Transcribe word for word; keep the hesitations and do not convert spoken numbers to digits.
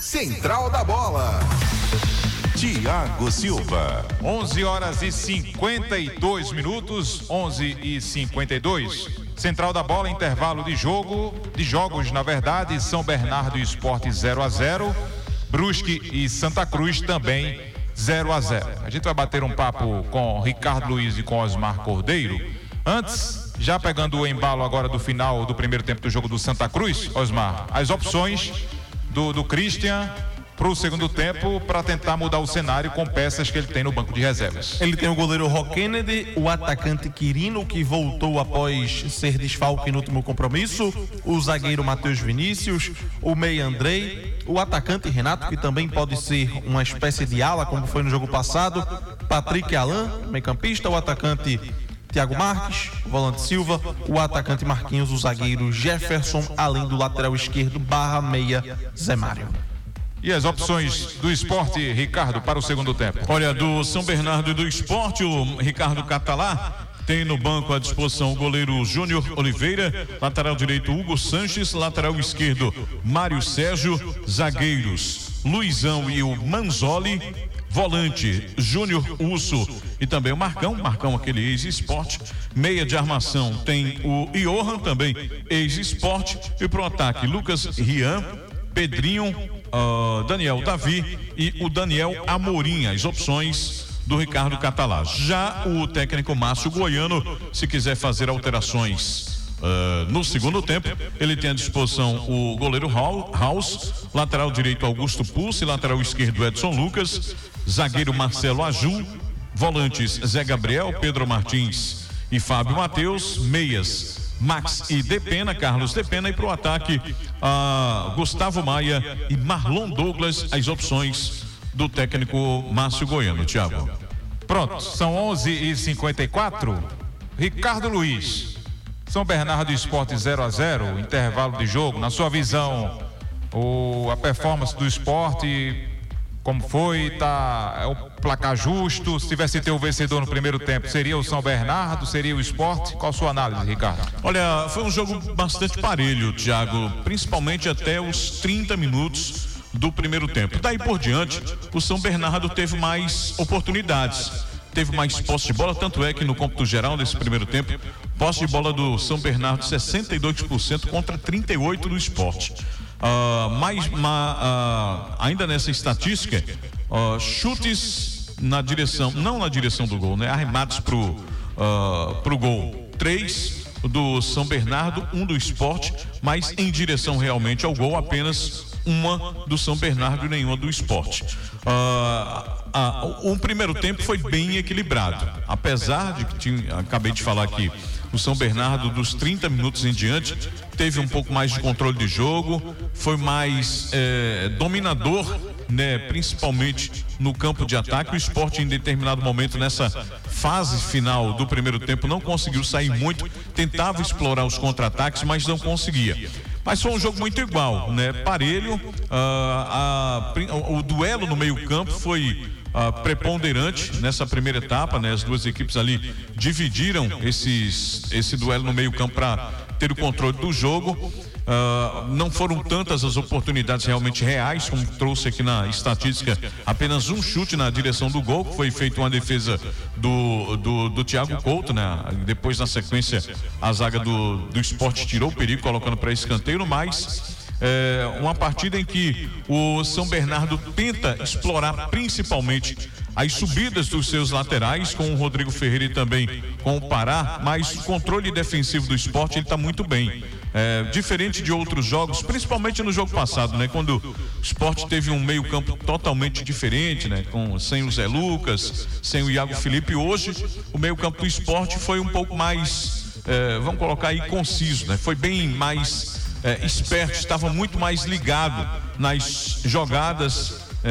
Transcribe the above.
Central da Bola. Tiago Silva. onze horas e cinquenta e dois minutos, onze e cinquenta e dois. Central da Bola, intervalo de jogo, de jogos, na verdade, São Bernardo e Sport zero a zero, Brusque e Santa Cruz também zero a zero. A gente vai bater um papo com Ricardo Luiz e com Osmar Cordeiro. Antes, já pegando o embalo agora do final do primeiro tempo do jogo do Santa Cruz, Osmar, as opções do, do Christian para o segundo tempo, para tentar mudar o cenário com peças que ele tem no banco de reservas. Ele tem o goleiro Rock Kennedy, o atacante Quirino, que voltou após ser desfalque no último compromisso, o zagueiro Matheus Vinícius, o meia Andrei, o atacante Renato, que também pode ser uma espécie de ala, como foi no jogo passado, Patrick Alain, meio-campista, o atacante Thiago Marques, o volante Silva, o atacante Marquinhos, o zagueiro Jefferson, além do lateral esquerdo barra meia Zé Mário. E as opções do Sport, Ricardo, para o segundo tempo? Olha, do São Bernardo e do Sport, o Ricardo Catalá tem no banco à disposição o goleiro Júnior Oliveira, lateral direito Hugo Sanches, lateral esquerdo Mário Sérgio, zagueiros Luizão e o Manzoli, volante Júnior Urso e também o Marcão, Marcão aquele ex-Sport, meia de armação tem o Johan, também ex-Sport, e pro ataque Lucas Rian, Pedrinho, uh, Daniel Davi e o Daniel Amorim, as opções do Ricardo Catalá. Já o técnico Márcio Goiano, se quiser fazer alterações uh, no segundo tempo, ele tem à disposição o goleiro House, lateral direito Augusto Pulse, lateral esquerdo Edson Lucas, zagueiro Marcelo Aju, volantes Zé Gabriel, Pedro Martins e Fábio Matheus, meias Max e Depena, Carlos Depena, e para o ataque uh, Gustavo Maia e Marlon Douglas, as opções do técnico Márcio Goiano. Thiago. Pronto, são onze e cinquenta e quatro. Ricardo Luiz, São Bernardo e Sport zero a zero, intervalo de jogo. Na sua visão, o, a performance do Sport, como foi? Tá, é o placar justo? Se tivesse ter o vencedor no primeiro tempo, seria o São Bernardo, seria o Sport? Qual a sua análise, Ricardo? Olha, foi um jogo bastante parelho, Thiago, principalmente até os trinta minutos do primeiro tempo. Daí por diante, o São Bernardo teve mais oportunidades, teve mais posse de bola, tanto é que no cômputo geral nesse primeiro tempo, posse de bola do São Bernardo sessenta e dois por cento contra trinta e oito por cento do Sport. Uh, mais, ma, uh, ainda nessa estatística, uh, chutes na direção, não na direção do gol, né? Arremates pro, uh, pro gol, três do São Bernardo, um do Sport, mas em direção realmente ao gol, apenas uma do São Bernardo e nenhuma do Sport. Uh, uh, o primeiro tempo foi bem equilibrado, apesar de que tinha, acabei de falar aqui, o São Bernardo dos trinta minutos em diante teve um pouco mais de controle de jogo, foi mais é, dominador, né, principalmente no campo de ataque. O Sport, em determinado momento, nessa fase final do primeiro tempo, não conseguiu sair muito, tentava explorar os contra-ataques, mas não conseguia. Mas foi um jogo muito igual, né? Parelho, uh, a, o, o duelo no meio-campo foi Uh, preponderante nessa primeira etapa, né? As duas equipes ali dividiram esses, esse duelo no meio campo para ter o controle do jogo. Uh, não foram tantas as oportunidades realmente reais, como trouxe aqui na estatística, apenas um chute na direção do gol, que foi feita uma defesa do, do, do Thiago Couto, né? Depois, na sequência, a zaga do, do Sport tirou o perigo, colocando para escanteio, mas É uma partida em que o São Bernardo tenta explorar principalmente as subidas dos seus laterais, com o Rodrigo Ferreira e também com o Pará, mas o controle defensivo do Sport ele está muito bem. É, diferente de outros jogos, principalmente no jogo passado, né? Quando o Sport teve um meio campo totalmente diferente, né? Com, sem o Zé Lucas, sem o Iago Felipe. Hoje o meio campo do Sport foi um pouco mais, é, vamos colocar aí, conciso, né? Foi bem mais É, esperto, estava muito mais ligado nas jogadas